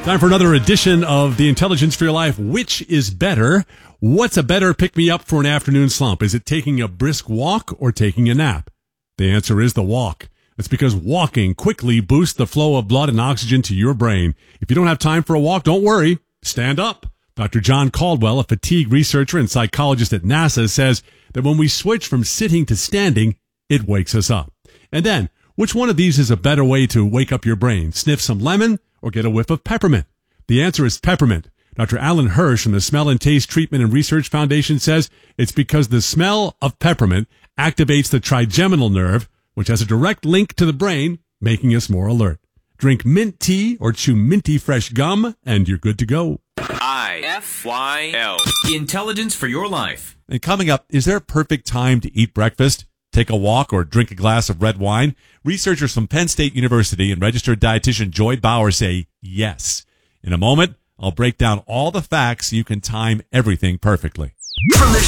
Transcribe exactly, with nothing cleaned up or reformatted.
Time for another edition of the Intelligence for Your Life. Which is better? What's a better pick-me-up for an afternoon slump? Is it taking a brisk walk or taking a nap? The answer is the walk. That's because walking quickly boosts the flow of blood and oxygen to your brain. If you don't have time for a walk, don't worry. Stand up. Doctor John Caldwell, a fatigue researcher and psychologist at NASA, says that when we switch from sitting to standing, it wakes us up. And then, which one of these is a better way to wake up your brain? Sniff some lemon or get a whiff of peppermint? The answer is peppermint. Doctor Alan Hirsch from the Smell and Taste Treatment and Research Foundation says it's because the smell of peppermint activates the trigeminal nerve, which has a direct link to the brain, making us more alert. Drink mint tea or chew minty fresh gum, and you're good to go. I F Y L. Intelligence for your life. And coming up, is there a perfect time to eat breakfast, take a walk, or drink a glass of red wine? Researchers from Penn State University and registered dietitian Joy Bauer say yes. In a moment, I'll break down all the facts so you can time everything perfectly. From the